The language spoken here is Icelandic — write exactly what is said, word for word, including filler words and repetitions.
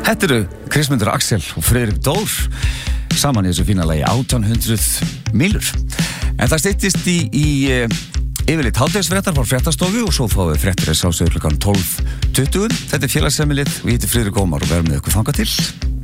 Þetta eru Kristmundur Axel og Friðrik Dór saman í þessu fína lagi átján hundruð mílur. En það styttist í, í yfirleitt hádegisfréttar frá fréttastofu og svo fáum við fréttir að sjálfsögðu klukkan tólf tuttugu. Þetta er félagsheimilið og ég heiti Friðrik Ómar og verðum með ykkur þangað til.